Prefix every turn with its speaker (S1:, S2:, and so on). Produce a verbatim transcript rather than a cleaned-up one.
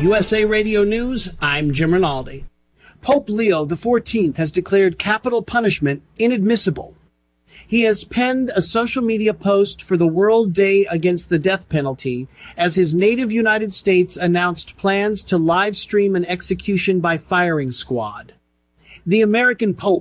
S1: U S A Radio News, I'm Jim Rinaldi. Pope Leo the fourteenth has declared capital punishment inadmissible. He has penned a social media post for the World Day Against the Death Penalty as his native United States announced plans to live stream an execution by firing squad. The American Pope